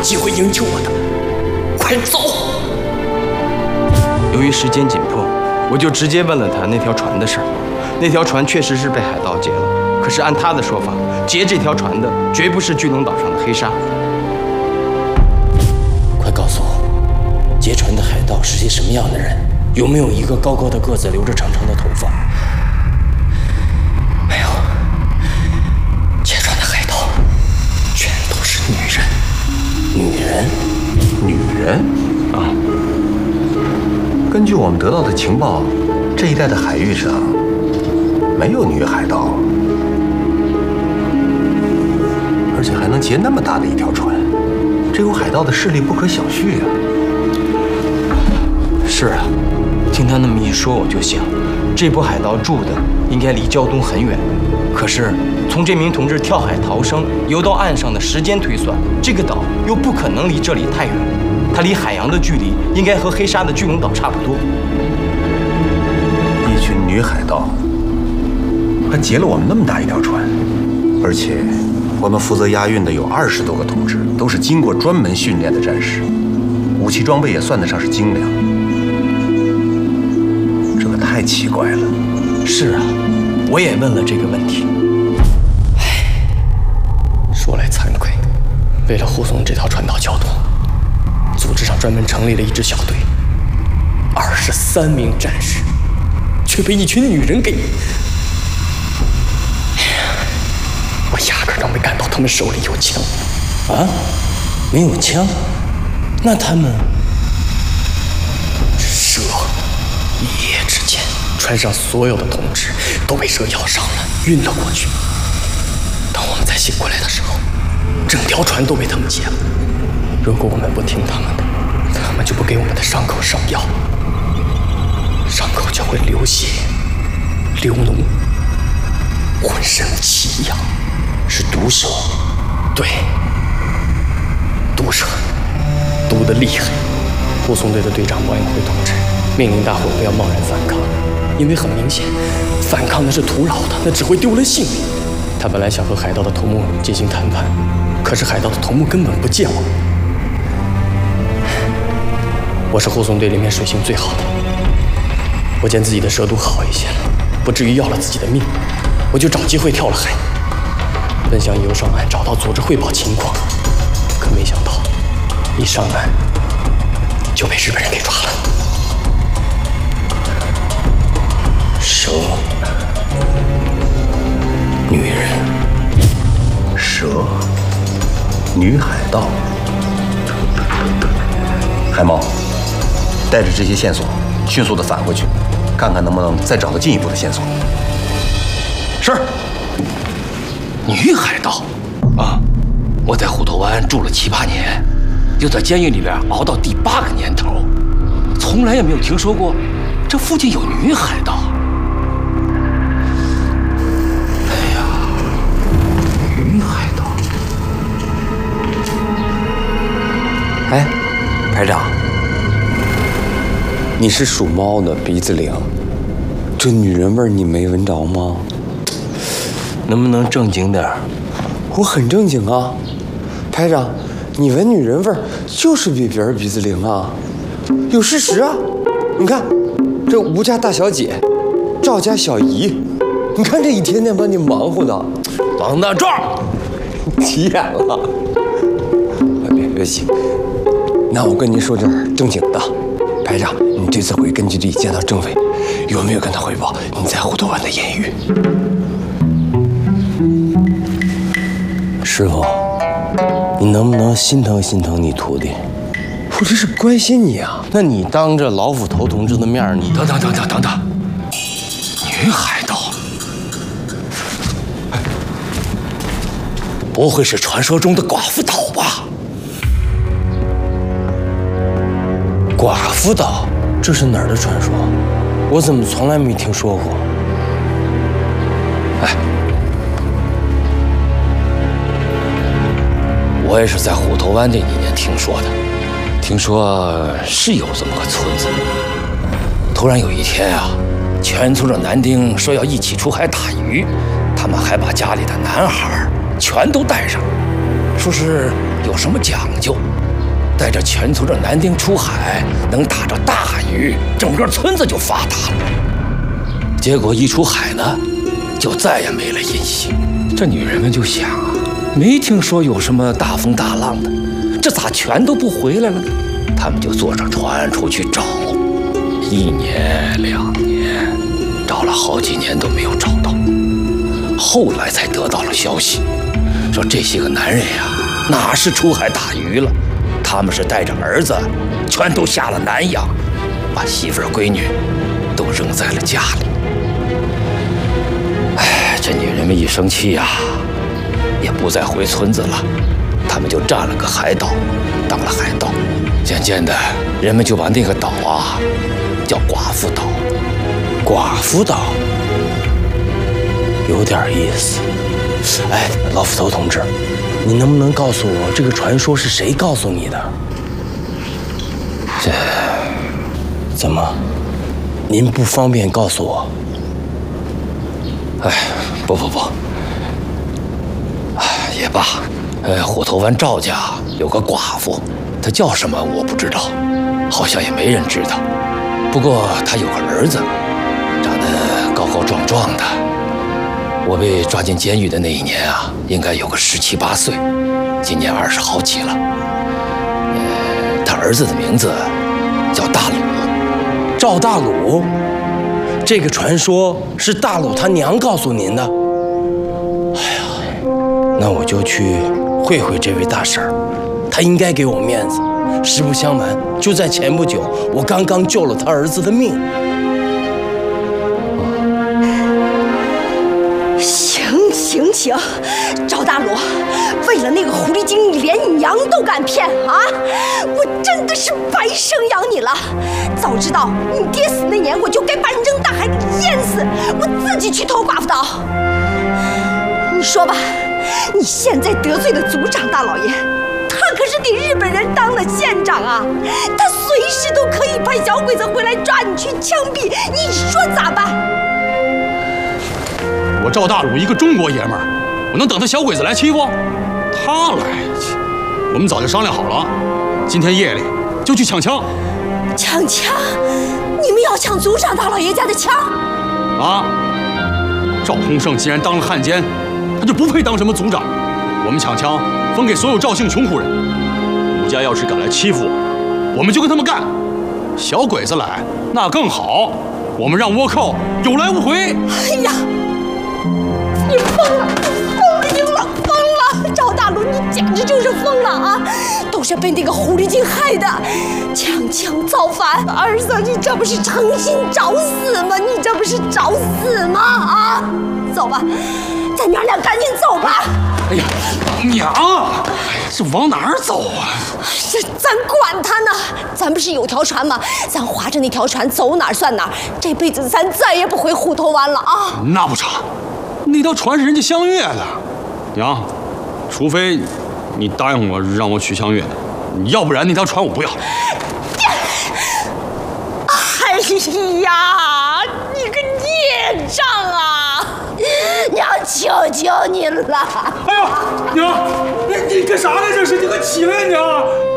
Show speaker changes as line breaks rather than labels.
机会营救我的，快走！
由于时间紧迫，我就直接问了他那条船的事儿。那条船确实是被海盗劫了，可是按他的说法，劫这条船的绝不是巨龙岛上的黑鲨。
快告诉我，劫船的海盗是些什么样的人？有没有一个高高的个子，留着长长的头发？没有。劫船的海盗全都是女人。
女人啊！根据我们得到的情报，这一带的海域上没有女海盗，而且还能劫那么大的一条船，这股海盗的势力不可小觑啊！
是啊，听他那么一说，我就想，这波海盗住的应该离胶东很远。可是从这名同志跳海逃生、游到岸上的时间推算，这个岛又不可能离这里太远，它离海洋的距离应该和黑鲨的巨龙岛差不多。
一群女海盗还劫了我们那么大一条船，而且我们负责押运的有20多个同志，都是经过专门训练的战士，武器装备也算得上是精良。这可太奇怪了。
是啊，我也问了这个问题。
说来惭愧，为了护送这条船到胶东，组织上专门成立了一支小队，23名战士，却被一群女人给……我压根儿都没感到他们手里有枪。啊？没有枪？那他们……蛇一夜之间，船上所有的同志都被蛇咬伤了，晕了过去。当我们再醒过来的时候，整条船都被他们劫了。如果我们不听他们的，他们就不给我们的伤口上药，伤口就会流血、流脓，浑身奇痒。
是毒蛇？
对，毒蛇，毒得厉害。护送队的队长毛永辉同志命令大伙不要贸然反抗，因为很明显，反抗那是徒劳的，那只会丢了性命。他本来想和海盗的头目进行谈判，可是海盗的头目根本不见我。我是护送队里面水性最好的，我见自己的蛇毒好一些了，不至于要了自己的命，我就找机会跳了海，本想游上岸找到组织汇报情况，可没想到一上岸就被日本人给抓了。
蛇，女人，蛇，女海盗。海猫，带着这些线索，迅速地返回去，看看能不能再找到进一步的线索。
是。女海盗啊！我在虎头湾住了7、8年，又在监狱里边熬到第8个年头，从来也没有听说过这附近有女海盗。哎呀，女海盗！
哎，排长，你是属猫的，鼻子灵，这女人味儿你没闻着吗？
能不能正经点儿？
我很正经啊，排长，你闻女人味儿就是比别人鼻子灵啊，有事实啊。你看，这吴家大小姐，赵家小姨，你看这一天天把你忙活的，
王大壮，
急眼了。别急，那我跟您说点正经的，排长，你这次回根据地见到政委，有没有跟他汇报你在虎头湾的艳遇？
师傅，你能不能心疼心疼你徒弟？
我这是关心你啊。
那你当着老斧头同志的面，你
等等，女海盗，不会是传说中的寡妇岛吧？
寡妇岛，这是哪儿的传说？我怎么从来没听说过？
哎，我也是在虎头湾这几年听说的，听说是有这么个村子。突然有一天啊，全村的男丁说要一起出海打鱼，他们还把家里的男孩全都带上，说是有什么讲究， 带着全村的男丁出海，能打着大鱼，整个村子就发达了。结果一出海呢，就再也没了音信。这女人们就想啊，没听说有什么大风大浪的，这咋全都不回来了呢？他们就坐上船出去找，1年2年，找了好几年都没有找到。后来才得到了消息，说这些个男人呀，哪是出海打鱼了，他们是带着儿子，全都下了南洋，把媳妇儿闺女都扔在了家里。哎，这女人们一生气呀，也不再回村子了，他们就占了个海岛，当了海盗。渐渐的，人们就把那个岛啊叫寡妇岛。
寡妇岛，有点意思。哎，老斧头同志，你能不能告诉我这个传说是谁告诉你的？
这
怎么？您不方便告诉我？
哎，不，哎，也罢。虎头湾赵家有个寡妇，她叫什么我不知道，好像也没人知道。不过她有个儿子，长得高高壮壮的。我被抓进监狱的那一年啊，应该有个17、18岁，今年20好几了。他儿子的名字叫大鲁，
赵大鲁。这个传说是大鲁他娘告诉您的。哎呀，那我就去会会这位大婶儿，她应该给我面子。实不相瞒，就在前不久，我刚刚救了他儿子的命。
行，赵大鲁，为了那个狐狸精，你连娘都敢骗啊！我真的是白生养你了。早知道你爹死那年，我就该把你扔大海里淹死，我自己去投寡妇岛。你说吧，你现在得罪了族长大老爷，他可是给日本人当了县长啊，他随时都可以派小鬼子回来抓你去枪毙，你说咋办？
我赵大鲁一个中国爷们儿，我能等他小鬼子来欺负？他来，我们早就商量好了，今天夜里就去抢枪。
抢枪？你们要抢族长大老爷家的枪？
啊！赵洪胜既然当了汉奸，他就不配当什么族长。我们抢枪分给所有赵姓穷苦人，吴家要是敢来欺负我们就跟他们干。小鬼子来那更好，我们让倭寇有来无回。
哎呀！你疯了！赵大鲁，你简直就是疯了啊！都是被那个狐狸精害的，抢枪造反！儿子，你这不是诚心找死吗？你这不是找死吗？啊！走吧，咱娘俩赶紧走吧。
哎呀，娘！这往哪儿走啊？
这咱管他呢，咱不是有条船吗？咱划着那条船走哪儿算哪儿。这辈子咱再也不回虎头湾了啊！
那不成。那条船是人家香月的，娘，除非你答应我让我娶香月，要不然那条船我不要。
哎呀，你个孽障啊！娘求求你了！
哎呀，娘，你干啥呢？这是你可起来呀，娘！